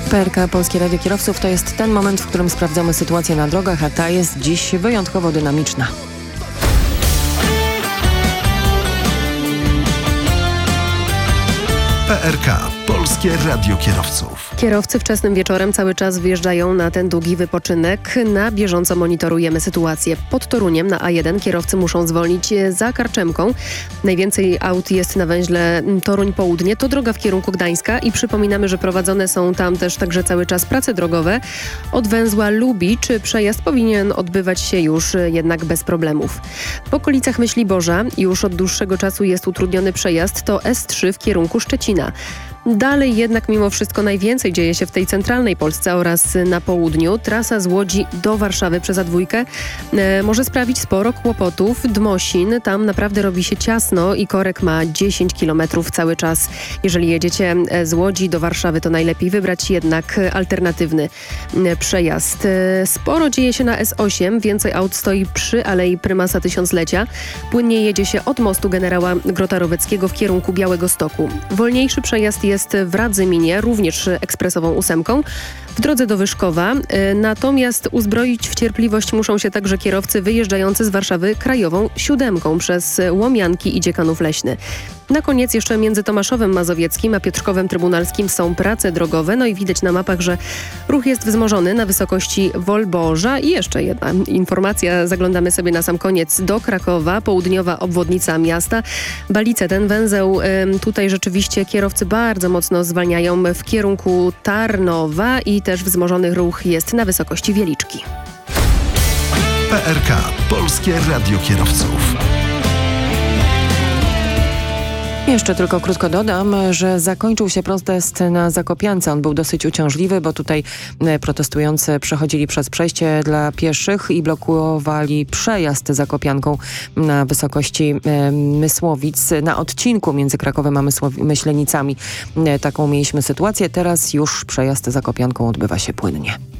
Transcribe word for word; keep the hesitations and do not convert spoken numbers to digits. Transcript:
P R K Polskie Radio Kierowców to jest ten moment, w którym sprawdzamy sytuację na drogach, a ta jest dziś wyjątkowo dynamiczna. P R K Polskie Radio Kierowców. Kierowcy wczesnym wieczorem cały czas wyjeżdżają na ten długi wypoczynek. Na bieżąco monitorujemy sytuację. Pod Toruniem na A jeden kierowcy muszą zwolnić za Karczemką. Najwięcej aut jest na węźle Toruń Południe. To droga w kierunku Gdańska i przypominamy, że prowadzone są tam też także cały czas prace drogowe. Od węzła Lubicz przejazd powinien odbywać się już jednak bez problemów. W okolicach Myśliborza już od dłuższego czasu jest utrudniony przejazd. To S trzy w kierunku Szczecina. Dalej jednak mimo wszystko najwięcej dzieje się w tej centralnej Polsce oraz na południu. Trasa z Łodzi do Warszawy przez A dwa e, może sprawić sporo kłopotów. Dmosin, tam naprawdę robi się ciasno i korek ma dziesięć kilometrów cały czas. Jeżeli jedziecie z Łodzi do Warszawy, to najlepiej wybrać jednak alternatywny przejazd. E, sporo dzieje się na S osiem. Więcej aut stoi przy Alei Prymasa Tysiąclecia. Płynnie jedzie się od mostu generała Grota-Roweckiego w kierunku Białegostoku. Wolniejszy przejazd jest w Radzyminie, również ekspresową ósemką, w drodze do Wyszkowa. Natomiast uzbroić w cierpliwość muszą się także kierowcy wyjeżdżający z Warszawy krajową siódemką przez Łomianki i Dziekanów Leśny. Na koniec jeszcze między Tomaszowem Mazowieckim a Piotrkowem Trybunalskim są prace drogowe. No i widać na mapach, że ruch jest wzmożony na wysokości Wolborza. I jeszcze jedna informacja, zaglądamy sobie na sam koniec do Krakowa, południowa obwodnica miasta. Balice, ten węzeł, tutaj rzeczywiście kierowcy bardzo mocno zwalniają w kierunku Tarnowa i też wzmożony ruch jest na wysokości Wieliczki. P R K Polskie Radio Kierowców. Jeszcze tylko krótko dodam, że zakończył się protest na Zakopiance. On był dosyć uciążliwy, bo tutaj protestujący przechodzili przez przejście dla pieszych i blokowali przejazd Zakopianką na wysokości Mysłowic, na odcinku między Krakowem a Mysłow- Myślenicami. Taką mieliśmy sytuację. Teraz już przejazd Zakopianką odbywa się płynnie.